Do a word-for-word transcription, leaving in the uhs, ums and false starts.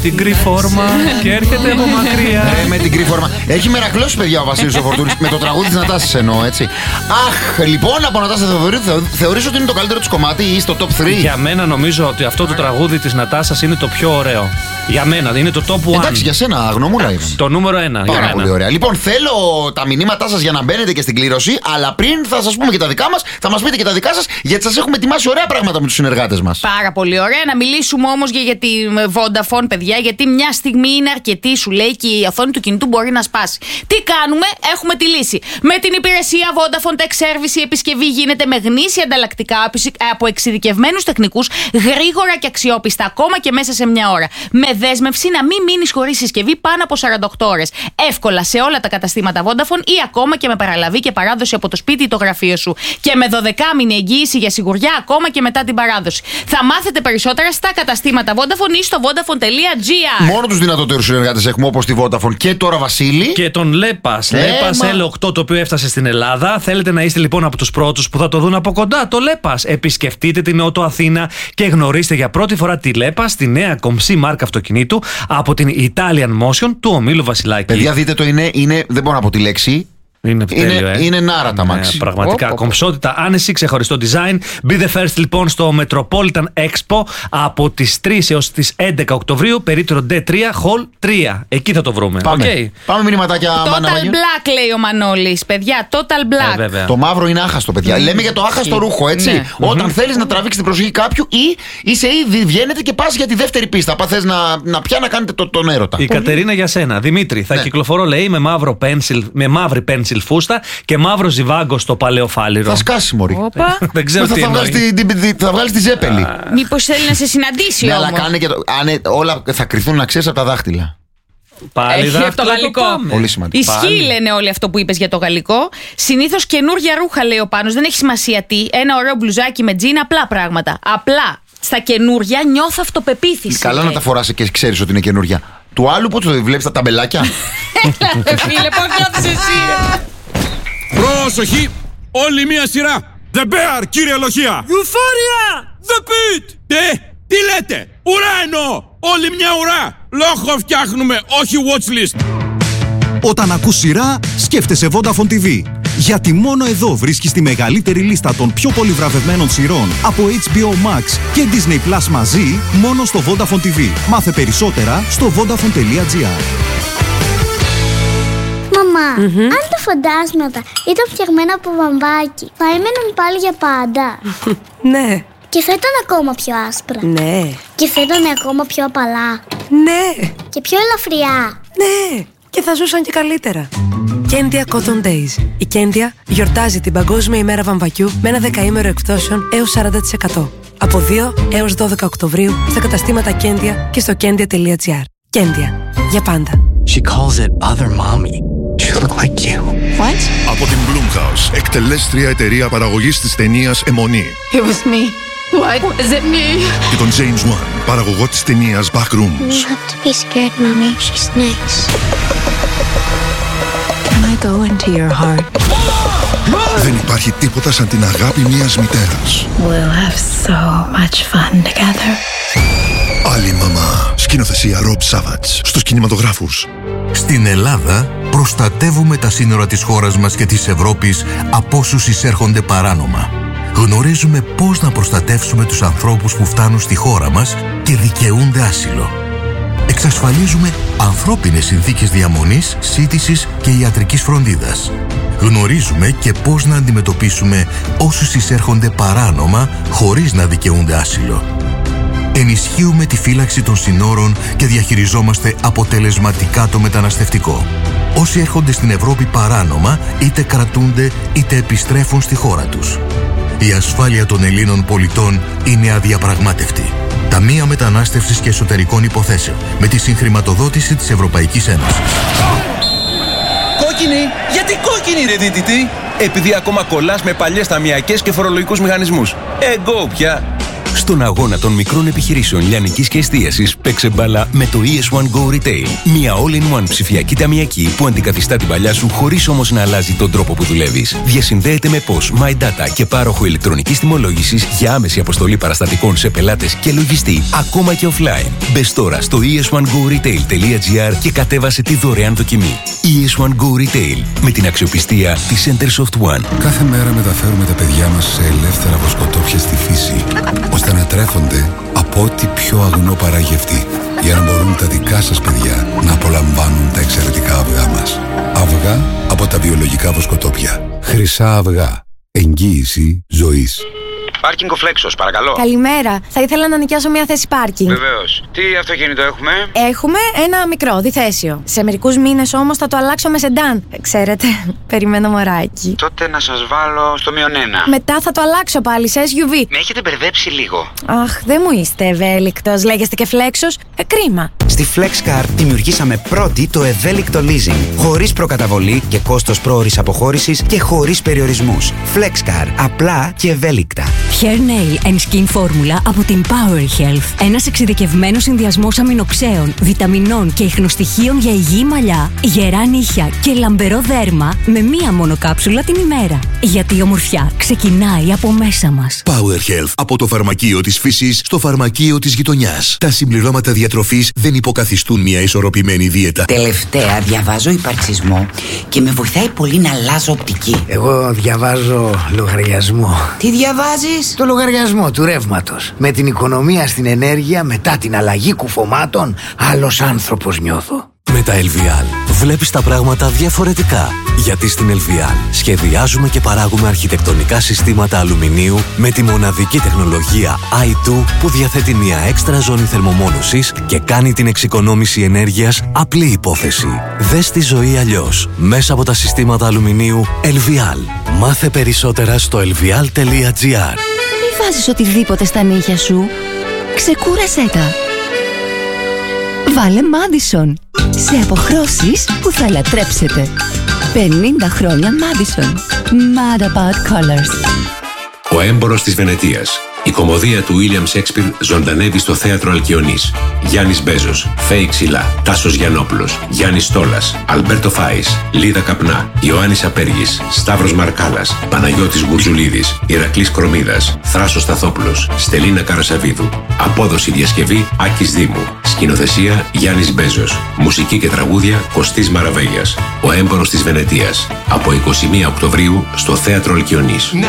την κρυφόρμα και έρχεται από μακριά. Ε, με την κρυφόρμα. Έχει μερακλώσει, παιδιά, ο Βασίλης ο Φορτούνης με το τραγούδι της Νατάσης εννοώ, έτσι. Αχ, λοιπόν, από Νατάσα Θεοδωρίδου, θεω, θεωρείς ότι είναι το καλύτερο της κομμάτι ή στο top τρία? Για μένα νομίζω ότι αυτό το τραγούδι της Νατάσας είναι το πιο ωραίο. Για μένα, είναι το top ένα. Εντάξει, για σένα, γνωμούλα είναι. Το νούμερο ένα. Πάρα για πολύ μένα. ωραία. Λοιπόν, θέλω τα μηνύματά σας για να μπαίνετε και στην κλήρωση, αλλά πριν θα σας πούμε και τα δικά μας, θα μας πείτε και τα δικά σας, γιατί σας έχουμε ετοιμάσει ωραία πράγματα με τους συνεργάτες μας. Πάρα πολύ ωραία. Να μιλήσουμε όμως για, για τη Vodafone, παιδιά, γιατί μια στιγμή είναι αρκετή, σου λέει, και η οθόνη του κινητού μπορεί να σπάσει. Τι κάνουμε? Έχουμε τη λύση. Με την υπηρεσία Vodafone Tech Service η επισκευή γίνεται με γνήσια ανταλλακτικά από εξειδικευμένους τεχνικούς, γρήγορα και αξιόπιστα, ακόμα και μέσα σε μια ώρα. Με δέσμευση να μην μείνεις χωρίς συσκευή πάνω από σαράντα οκτώ ώρες. Εύκολα σε όλα τα καταστήματα Vodafone ή ακόμα και με παραλαβή και παράδοση από το σπίτι ή το γραφείο σου. Και με δωδεκάμηνη εγγύηση για σιγουριά ακόμα και μετά την παράδοση. Θα μάθετε περισσότερα στα καταστήματα Vodafone ή στο vodafone τελεία gr. Μόνο τους δυνατότερους συνεργάτες έχουμε, όπως τη Vodafone και τώρα Βασίλη. Και τον Λέπας. Ε, Λέπας μα... ελ οκτώ, το οποίο έφτασε στην Ελλάδα. Θέλετε να είστε λοιπόν από τους πρώτους που θα το δουν από κοντά. Το Λέπας. Επισκεφτείτε την Νότο Αθήνα και γνωρίστε για πρώτη φορά τη Λέπας, τη νέα κομψή μάρκα αυτοκινήτου από την Italian Motion του ομίλου Βασιλάκη. Παιδιά, δείτε το, είναι, είναι δεν μπορώ να πω τη λέξη. Είναι τέλειο, είναι, ε. είναι νάρα τα μάξι. Ε, πραγματικά. Oh, oh, oh. Κομψότητα, άνεση, ξεχωριστό design. Be the first λοιπόν στο Metropolitan Expo από τις τρεις έως τις έντεκα Οκτωβρίου, περίπτερο ντι τρία, Hall τρία. Εκεί θα το βρούμε. Πάμε, okay. Πάμε μηνυματάκια. Total Black, λέει ο Μανώλης. Παιδιά, Total Black. Ε, το μαύρο είναι άχαστο, παιδιά. Mm. Λέμε για το άχαστο ρούχο, έτσι. Ναι. Όταν mm-hmm. θέλεις να τραβήξεις την προσοχή κάποιου ή είσαι ήδη, βγαίνετε και πας για τη δεύτερη πίστα. Πα θες να, να πια να κάνετε το, τον έρωτα. Η Κατερίνα για σένα. Δημήτρη, θα ναι. κυκλοφορώ, λέει, με, μαύρο pencil, με μαύρη pencil φούστα και μαύρο ζιβάγκο στο παλαιοφάλιρο. Θα σκάσει, μωρή. Δεν ξέρω τι εννοεί. Θα βγάλεις τη ζέπελη. Μήπως θέλει να σε συναντήσει όμως. Ναι, αλλά κάνε και το. Αν όλα θα κρυθούν, να ξέρεις, από τα δάχτυλα. Πάλι Έχει από το γαλλικό. Πολύ σημαντικό. Ισχύει, λένε όλοι αυτό που είπες για το γαλλικό. Συνήθως καινούργια ρούχα, λέει ο Πάνος. Δεν έχει σημασία τι. Ένα ωραίο μπλουζάκι με τζιν, απλά πράγματα. Απλά στα καινούργια νιώθω αυτοπεποίθηση. Καλά να τα φοράς και ξέρεις ότι είναι καινούργια. Του άλλου που το βλέπεις τα ταμπελάκια. Φίλε, πώς νιώθεις εσύ? Προσοχή! Όλη μία σειρά! The Bear, κύριε Λοχεία! Euphoria! The Pit! Τι, τι λέτε? Ουρά εννοώ! Όλη μια ουρά! Λόγο φτιάχνουμε, όχι watchlist! Όταν ακούς σειρά, σκέφτεσαι Vodafone τι βι. Γιατί μόνο εδώ βρίσκεις τη μεγαλύτερη λίστα των πιο πολύ βραβευμένων σειρών από έιτς μπι ο Max και Disney Plus μαζί, μόνο στο Vodafone τι βι. Μάθε περισσότερα στο vodafone τελεία gr. Μαμά, mm-hmm. αν τα φαντάσματα ήταν φτιαγμένα από βαμβάκι, θα έμεναν πάλι για πάντα? Ναι. Και θα ήταν ακόμα πιο άσπρα? Ναι. Και θα ήταν ακόμα πιο απαλά? Ναι. Και πιο ελαφριά? Ναι. Και θα ζούσαν και καλύτερα. Κέντια Cotton Days. Η Κέντια γιορτάζει την Παγκόσμια ημέρα βαμβακιού με ένα δεκαήμερο εκπτώσεων έως σαράντα τοις εκατό. Από δύο έως δώδεκα Οκτωβρίου στα καταστήματα Κέντια και στο κέντια τελεία gr. Κέντια. Για πάντα. She calls it other mommy. You look like you. What? Από την Blumhouse, εκτελέστρια εταιρεία παραγωγής της ταινίας Αιμονή. It was me. What was it me? Και τον James Wan, παραγωγό της ταινίας Backrooms. You have to be scared, mommy. She's nice. Can I go into your heart? Δεν υπάρχει τίποτα σαν την αγάπη μιας μητέρας. We'll have so much fun together. Άλλη μαμά. Σκηνοθεσία Rob Savage. Στους κινηματογράφους. Στην Ελλάδα προστατεύουμε τα σύνορα της χώρας μας και της Ευρώπης από όσους εισέρχονται παράνομα. Γνωρίζουμε πώς να προστατεύσουμε τους ανθρώπους που φτάνουν στη χώρα μας και δικαιούνται άσυλο. Εξασφαλίζουμε ανθρώπινες συνθήκες διαμονής, σύντησης και ιατρικής φροντίδας. Γνωρίζουμε και πώς να αντιμετωπίσουμε όσους εισέρχονται παράνομα χωρίς να δικαιούνται άσυλο. Ενισχύουμε τη φύλαξη των συνόρων και διαχειριζόμαστε αποτελεσματικά το μεταναστευτικό. Όσοι έρχονται στην Ευρώπη παράνομα, είτε κρατούνται είτε επιστρέφουν στη χώρα τους. Η ασφάλεια των Ελλήνων πολιτών είναι αδιαπραγμάτευτη. Ταμεία Μετανάστευσης και Εσωτερικών Υποθέσεων, με τη συγχρηματοδότηση της Ευρωπαϊκής Ένωσης. Κόκκινη! Γιατί κόκκινη, ρε δίτητη? Επειδή ακόμα κολλάς με παλιές ταμιακές και φορολογικούς μηχανισμούς. Εγώ πια! Στον αγώνα των μικρών επιχειρήσεων λιανικής και εστίασης Παίξε μπάλα με το ι ες One Go Retail. Μια all-in-one ψηφιακή ταμιακή που αντικαθιστά την παλιά σου χωρίς όμως να αλλάζει τον τρόπο που δουλεύεις. Διασυνδέεται με P O S, MyData και πάροχο ηλεκτρονικής τιμολόγησης για άμεση αποστολή παραστατικών σε πελάτες και λογιστή, ακόμα και offline. Μπες τώρα στο ι ες one go retail τελεία τζι άρ και κατέβασε τη δωρεάν δοκιμή. ι ες One Go Retail, με την αξιοπιστία της Centersoft One. Κάθε μέρα μεταφέρουμε τα παιδιά μας σε ελεύθερα βοσκοτόπια στη φύση, ώστε να τρέφονται από ό,τι πιο αγνό παράγει αυτή, για να μπορούν τα δικά σας παιδιά να απολαμβάνουν τα εξαιρετικά αυγά μας. Αυγά από τα βιολογικά βοσκοτόπια. Χρυσά αυγά. Εγγύηση ζωής. Πάρκινγκ ο Φλέξος, παρακαλώ. Καλημέρα. Θα ήθελα να νοικιάσω μια θέση πάρκινγκ. Βεβαίως. Τι αυτοκίνητο έχουμε? Έχουμε ένα μικρό, διθέσιο. Σε μερικούς μήνες όμως θα το αλλάξω με σεντάν. Ξέρετε, περιμένω μωράκι. Τότε να σας βάλω στο μείον ένα. Μετά θα το αλλάξω πάλι σε ες γιου βι. Με έχετε μπερδέψει λίγο. Αχ, δεν μου είστε ευέλικτος. Λέγεστε και Φλέξος. Ε, κρίμα. Στη FlexCar δημιουργήσαμε πρώτη το ευέλικτο leasing. Χωρίς προκαταβολή και κόστος πρόωρης αποχώρησης και χωρίς περιορισμούς. FlexCar. Απλά και ευέλικτα. Hair Nail and Skin Formula από την Power Health. Ένας εξειδικευμένος συνδυασμός αμινοξέων, βιταμινών και ιχνοστοιχείων για υγιή μαλλιά, γερά νύχια και λαμπερό δέρμα με μία μόνο κάψουλα την ημέρα. Γιατί η ομορφιά ξεκινάει από μέσα μας. Power Health. Από το φαρμακείο της φύσης στο φαρμακείο της γειτονιάς. Τα συμπληρώματα διατροφής δεν υποκαθιστούν μια ισορροπημένη δίαιτα. Τελευταία διαβάζω υπαρξισμό και με βοηθάει πολύ να αλλάζω οπτική. Εγώ διαβάζω λογαριασμό. Τι διαβάζεις? Το λογαριασμό του ρεύματος. Με την οικονομία στην ενέργεια μετά την αλλαγή κουφωμάτων, άλλος άνθρωπος νιώθω. Με τα Ελβιάλ βλέπεις τα πράγματα διαφορετικά. Γιατί στην Ελβιάλ σχεδιάζουμε και παράγουμε αρχιτεκτονικά συστήματα αλουμινίου με τη μοναδική τεχνολογία άι τού που διαθέτει μια έξτρα ζώνη θερμομόνωσης και κάνει την εξοικονόμηση ενέργειας απλή υπόθεση. Δες τη ζωή αλλιώς μέσα από τα συστήματα αλουμινίου Ελβιάλ. Μάθε περισσότερα στο ελβιάλ τελεία τζι άρ. Μη βάζεις οτιδήποτε στα νύχια σου. Ξεκούρασέ τα. Βάλε Madison. Σε αποχρώσεις που θα λατρέψετε. πενήντα χρόνια Madison. Mad about colors. Ο έμπορος της Βενετίας. Η κωμωδία του William Shakespeare ζωντανεύει στο θέατρο Αλκιονής. Γιάννης Μπέζος, Φέη Ξυλά, Τάσος Γιαννόπουλος, Γιάννης Στόλας, Αλμπέρτο Φάης, Λίδα Καπνά, Ιωάννης Απέργης, Σταύρος Μαρκάλας, Παναγιώτης Γουρζουλίδης, Ηρακλής Κρομίδας, Θράσος Σταθόπουλος, Στελίνα Καρασαβίδου. Απόδοση διασκευή Άκης Δήμου. Σκηνοθεσία Γιάννης Μπέζος. Μουσική και τραγούδια Κωστής Μαραβέγιας. Ο έμπορος της Βενετίας. Από είκοσι μία Οκτωβρίου στο θέατρο Αλκιονής.